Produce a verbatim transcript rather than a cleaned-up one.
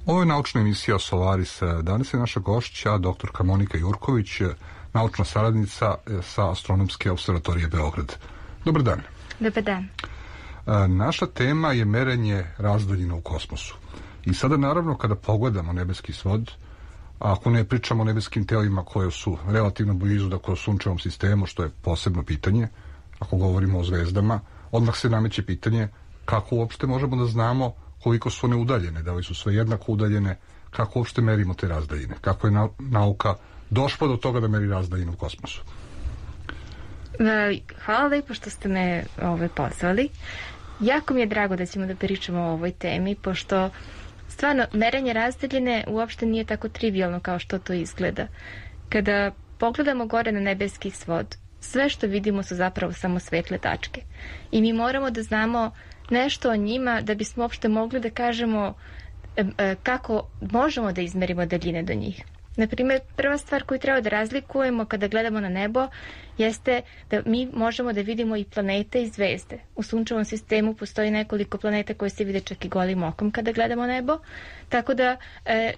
Ovo je naučna emisija Solaris. Danas je naša gošća doktorka Monika Jurković, naučna saradnica sa Astronomske observatorije Beograd. Dobar dan. Dobar dan. Naša tema je merenje razdaljina u kosmosu. I sada naravno kada pogledamo nebeski svod, ako ne pričamo o nebeskim telima koje su relativno blizu, dakle o sunčevom sistemu, što je posebno pitanje, ako govorimo o zvezdama, odmah se nameće pitanje kako uopšte možemo da znamo koliko su one udaljene, da li su sve jednako udaljene, kako uopšte merimo te razdaljine, kako je nauka došla do toga da meri razdaljine u kosmosu. Hvala lepo što ste me ovaj, pozvali. Jako mi je drago da ćemo da pričamo o ovoj temi, pošto stvarno merenje razdaljine uopšte nije tako trivialno kao što to izgleda. Kada pogledamo gore na nebeski svod, sve što vidimo su zapravo samo svetle tačke. I mi moramo da znamo nešto o njima da bismo uopšte mogli da kažemo kako možemo da izmerimo daljine do njih. Naprimjer, prva stvar koju treba da razlikujemo kada gledamo na nebo jeste da mi možemo da vidimo i planete i zvezde. U sunčevom sistemu postoji nekoliko planeta koje se vide čak i golim okom kada gledamo nebo, tako da e,